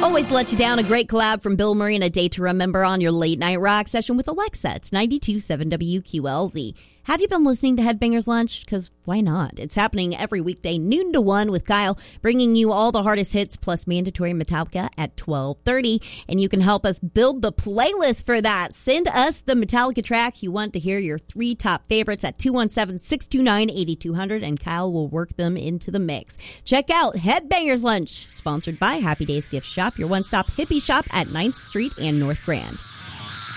Always let you down. A great collab from Bill Murray and A Day to Remember on your late night rock session with Alexa. It's 92.7 WQLZ. Have you been listening to Headbangers Lunch? Because why not? It's happening every weekday, noon to 1 with Kyle, bringing you all the hardest hits plus mandatory Metallica at 12:30. And you can help us build the playlist for that. Send us the Metallica track you want to hear, your 3 top favorites at 217-629-8200, and Kyle will work them into the mix. Check out Headbangers Lunch, sponsored by Happy Days Gift Shop, your one-stop hippie shop at 9th Street and North Grand.